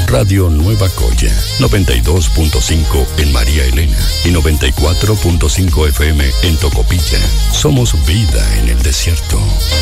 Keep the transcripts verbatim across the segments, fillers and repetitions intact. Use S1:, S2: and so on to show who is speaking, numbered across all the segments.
S1: Radio Nueva Coya, noventa y dos punto cinco en María Elena y noventa y cuatro punto cinco F M en Tocopilla. Somos vida en el desierto.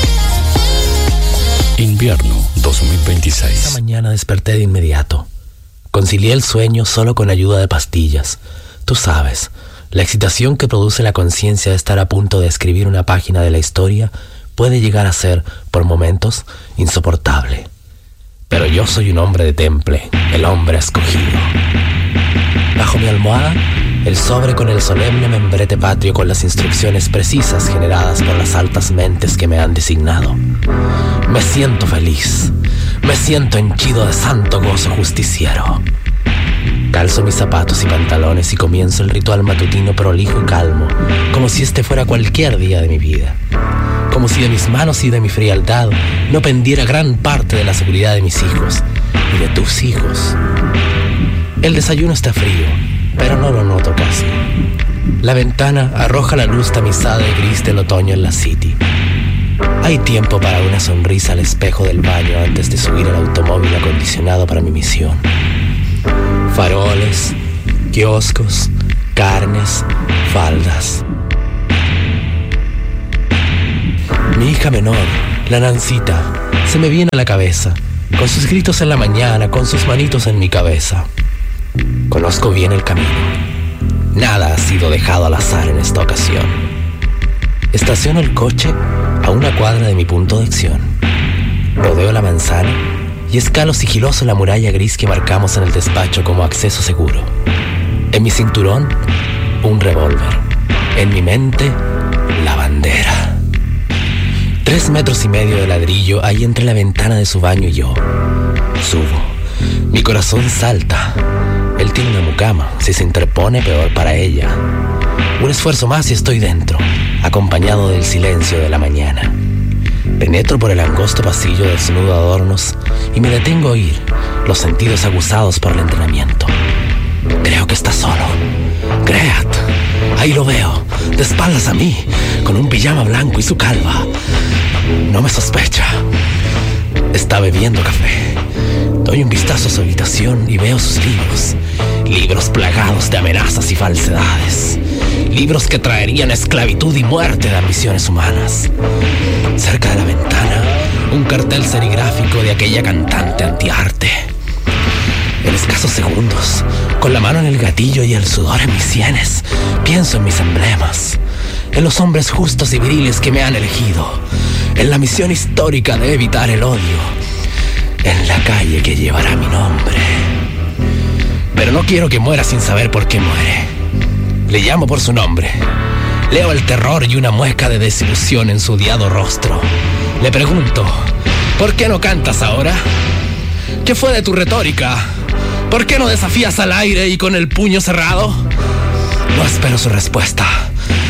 S1: Invierno dos mil veintiséis.
S2: Esa mañana desperté de inmediato. Concilié el sueño solo con ayuda de pastillas. Tú sabes, la excitación que produce la conciencia de estar a punto de escribir una página de la historia puede llegar a ser, por momentos, insoportable. Pero yo soy un hombre de temple, el hombre escogido. Bajo mi almohada, el sobre con el solemne membrete patrio con las instrucciones precisas generadas por las altas mentes que me han designado. Me siento feliz, me siento henchido de santo gozo justiciero. Calzo mis zapatos y pantalones y comienzo el ritual matutino prolijo y calmo, como si este fuera cualquier día de mi vida. Como si de mis manos y de mi frialdad no pendiera gran parte de la seguridad de mis hijos y de tus hijos. El desayuno está frío, pero no lo noto casi. La ventana arroja la luz tamizada y gris del otoño en la city. Hay tiempo para una sonrisa al espejo del baño antes de subir al automóvil acondicionado para mi misión. Faroles, kioscos, carnes, faldas. Mi hija menor, la Nancita, se me viene a la cabeza, con sus gritos en la mañana, con sus manitos en mi cabeza. Conozco bien el camino. Nada ha sido dejado al azar en esta ocasión. Estaciono el coche a una cuadra de mi punto de acción. Rodeo la manzana y escalo sigiloso la muralla gris que marcamos en el despacho como acceso seguro. En mi cinturón, un revólver. En mi mente, la bandera. Tres metros y medio de ladrillo hay entre la ventana de su baño y yo. Subo. Mi corazón salta. Él tiene una mucama. Si se interpone, peor para ella. Un esfuerzo más y estoy dentro, acompañado del silencio de la mañana. Penetro por el angosto pasillo desnudo de adornos y me detengo a oír, los sentidos aguzados por el entrenamiento. Creo que está solo. Great. Ahí lo veo, de espaldas a mí, con un pijama blanco y su calva. No me sospecha. Está bebiendo café. Doy un vistazo a su habitación y veo sus libros. Libros plagados de amenazas y falsedades. Libros que traerían esclavitud y muerte de ambiciones humanas. Cerca de la ventana, un cartel serigráfico de aquella cantante antiarte. En escasos segundos, con la mano en el gatillo y el sudor en mis sienes, pienso en mis emblemas, en los hombres justos y viriles que me han elegido, en la misión histórica de evitar el odio, en la calle que llevará mi nombre. Pero no quiero que muera sin saber por qué muere. Le llamo por su nombre. Leo el terror y una mueca de desilusión en su odiado rostro. Le pregunto, ¿por qué no cantas ahora? ¿Qué fue de tu retórica? ¿Por qué no desafías al aire y con el puño cerrado? No espero su respuesta.